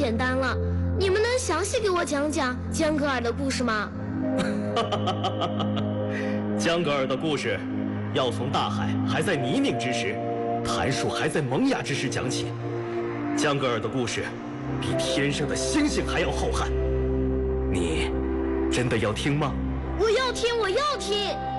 简单了。你们能详细给我讲讲江格尔的故事吗？ 江格尔的故事要从大海还在泥泞之时，檀树还在萌芽之时讲起。江格尔的故事比天上的星星还要浩瀚。你真的要听吗？ 我要听，我要听。